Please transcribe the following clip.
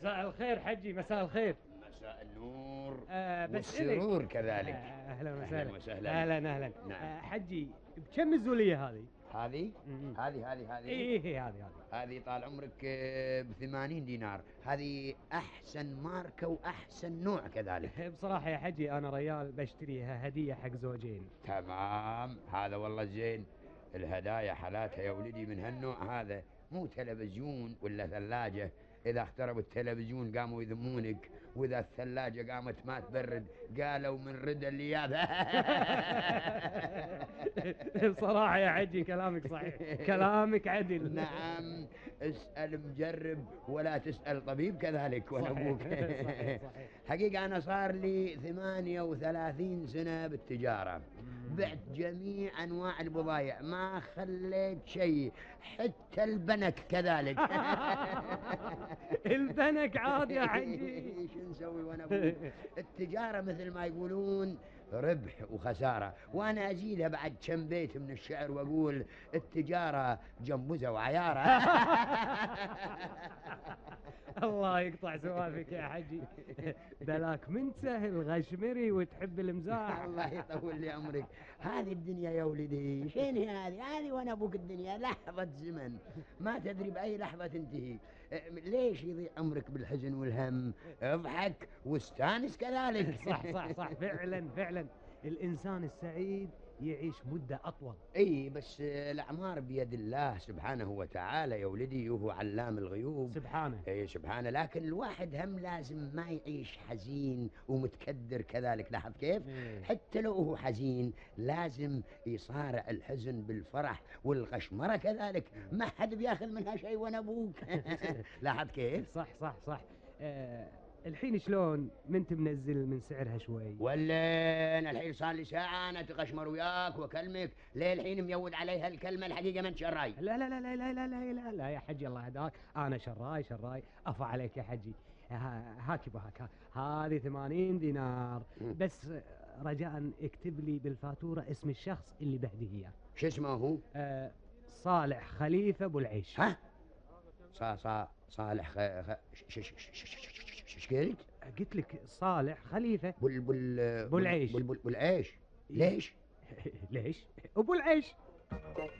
مساء الخير حجي، مساء الخير. مساء النور بس والسرور كذلك. اهلا أهلا وسهلا. وسهلا. اهلا اهلا. نعم. حجي، بكم الزولية هذه؟ هذه مم. هذه ايه هذه. هذه طال عمرك ب80 دينار. هذه أحسن ماركة وأحسن نوع كذلك. بصراحة يا حجي أنا ريال بشتريها هدية حق زوجين. تمام، هذا والله زين. الهدايا حالاتها يا ولدي من هالنوع هذا، مو تلفزيون ولا ثلاجة. إذا اختربوا التلفزيون قاموا يذمونك، وإذا الثلاجة قامت ما تبرد قالوا من رد اللياذ. بصراحة يا حجي كلامك صحيح، كلامك عدل. نعم، اسأل مجرب ولا تسأل طبيب كذلك وأنا صحيح. أبوك. صحيح. حقيقة أنا صار لي 38 سنة بالتجارة، بعت جميع أنواع البضائع، ما خليت شيء، حتى البنك كذلك. البنك عاد يا حجي. شو نسوي وانا ابوك؟ التجارة مثل ما يقولون ربح وخسارة، وانا ازيدها بعد كم بيت من الشعر واقول التجارة جنبزة وعيارة. الله يقطع سوالفك يا حجي. بلاك من سهل غشمري وتحب المزاح. الله يطول لي عمرك. هذه الدنيا يا ولدي، شين هي هذه وانا ابوك الدنيا لحظة زمن، ما تدري باي لحظة تنتهي. ليش يضيع عمرك بالحزن والهم؟ اضحك واستانس كذلك. صح فعلا فعلا. الإنسان السعيد يعيش مدة أطول. اي بس الاعمار بيد الله سبحانه وتعالى يا ولدي، وهو علام الغيوب سبحانه. اي سبحانه. لكن الواحد هم لازم ما يعيش حزين ومتكدر كذلك. لاحظ كيف؟ حتى لو هو حزين لازم يصارع الحزن بالفرح، والغشمرة كذلك ما حد بياخذ منها شيء وانا ابوك. لاحظ كيف؟ صح. الحين شلون منت منزل من سعرها شوي؟ ولا أنا الحين صار لي ساعة أنا أتغشمر وياك وأكلمك، ليه الحين ميود عليها الكلمة؟ الحقيقة من شراي. لا يا حجي الله يهداك، أنا شراي أفا عليك يا حجي. هاك يبا هاك، هذه 80 دينار بس. رجاء اكتب لي بالفاتورة اسم الشخص اللي بهديه إياه. شو اسمه هو؟ صالح خليفة أبو العيش. ها؟ صالح شو قلت؟ قلت لك صالح خليفة بل أبو العيش. بل العيش. ليش؟ ليش؟ أبو العيش.